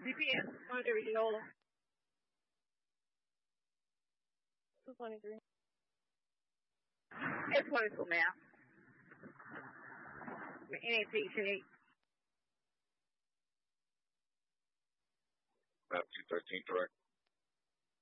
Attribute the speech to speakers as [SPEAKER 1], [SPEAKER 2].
[SPEAKER 1] GPS, monitor Viola. 223. It's wonderful now. NAPC.
[SPEAKER 2] Map 213, correct.